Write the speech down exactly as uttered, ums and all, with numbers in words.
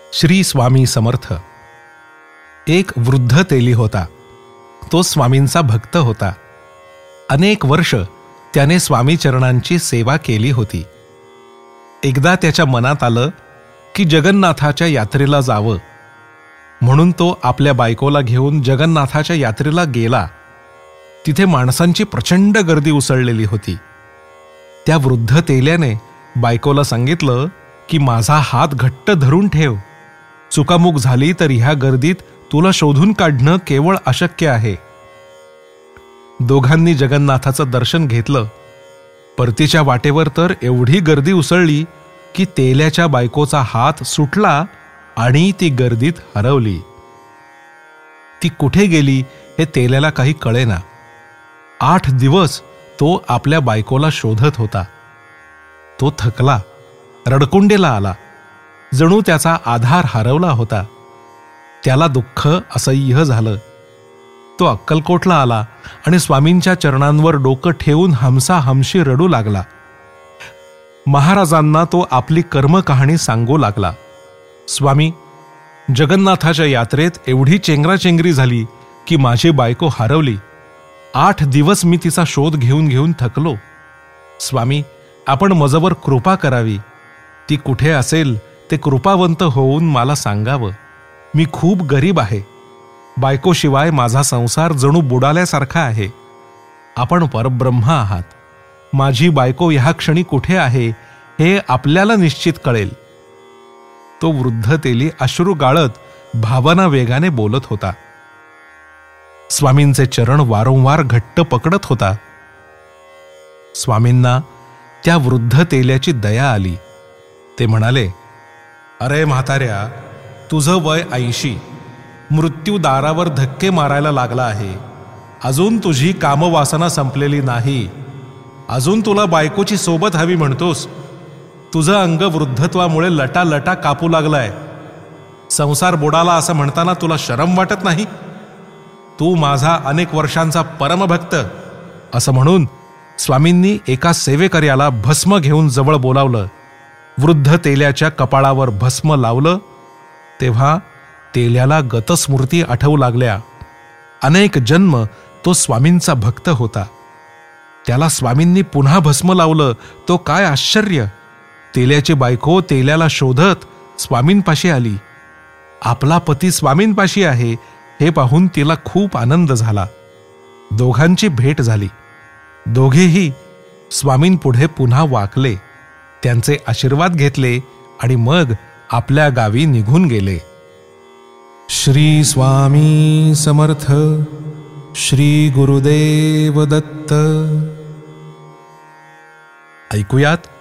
श्री स्वामी समर्थ. एक वृद्ध तेली होता. तो स्वामींचा भक्त होता. अनेक वर्ष त्याने स्वामी चरणांची सेवा केली होती. एकदा त्याच्या मनात आलं की जगन्नाथाच्या यात्रेला जावं, म्हणून तो आपल्या बायकोला घेऊन जगन्नाथाच्या यात्रेला गेला. तिथे माणसांची प्रचंड गर्दी उसळलेली होती. त्या वृद्ध तेल्याने बायकोला सांगितलं की माझा हात घट्ट धरून ठेव, चुकामुक झाली तर ह्या गर्दीत तुला शोधून काढणं केवळ अशक्य आहे. दोघांनी जगन्नाथाचं दर्शन घेतलं. परतीच्या वाटेवर तर एवढी गर्दी उसळली की तेल्याच्या बायकोचा हात सुटला आणि ती गर्दीत हरवली. ती कुठे गेली हे तेल्याला काही कळेना. आठ दिवस तो आपल्या बायकोला शोधत होता. तो थकला, रडकुंडेला आला. जणू त्याचा आधार हरवला होता. त्याला दुःख असह्य झालं. तो अक्कलकोटला आला आणि स्वामींच्या चरणांवर डोकं ठेवून हमसा हमशी रडू लागला. महाराजांना तो आपली कर्मकहाणी सांगू लागला. स्वामी, जगन्नाथाच्या यात्रेत एवढी चेंगराचेंगरी झाली की माझी बायको हरवली. आठ दिवस मी तिचा शोध घेऊन घेऊन थकलो. स्वामी, आपण मजवर कृपा करावी. ती कुठे असेल ते कृपावंत होऊन मला सांगावं. मी खूप गरीब आहे. बायकोशिवाय माझा संसार जणू बुडाल्यासारखा आहे. आपण परब्रह्म आहात. माझी बायको ह्या क्षणी कुठे आहे हे आपल्याला निश्चित कळेल. तो वृद्ध तेली अश्रू गाळत भावना वेगाने बोलत होता. स्वामींचे चरण वारंवार घट्ट पकडत होता. स्वामींना त्या वृद्ध तेल्याची दया आली. ते म्हणाले, अरे म्हाताऱ्या, तुझं वय ऐंशी, मृत्यू दारावर धक्के मारायला लागला आहे. अजून तुझी कामवासना संपलेली नाही. अजून तुला बायकोची सोबत हवी म्हणतोस. तुझं अंग वृद्धत्वामुळे लटा लटा कापू लागलाय. संसार बुडाला असं म्हणताना तुला शरम वाटत नाही? तू माझा अनेक वर्षांचा परमभक्त. असं म्हणून स्वामींनी एका सेवेकर्याला भस्म घेऊन जवळ बोलावलं. वृद्ध तेल्याच्या कपाळावर भस्म लावलं तेव्हा तेल्याला गतस्मृती आठवू लागल्या. अनेक जन्म तो स्वामींचा भक्त होता. त्याला स्वामींनी पुन्हा भस्म लावलं. तो काय आश्चर्य! तेल्याची बायको तेल्याला शोधत स्वामींपाशी आली. आपला पती स्वामींपाशी आहे हे पाहून तिला खूप आनंद झाला. दोघांची भेट झाली. दोघेही स्वामींपुढे पुन्हा वाकले, त्यांचे आशीर्वाद घेतले आणि मग आपल्या गावी निघून गेले. श्री स्वामी समर्थ. श्री गुरुदेव दत्त. ऐकूयात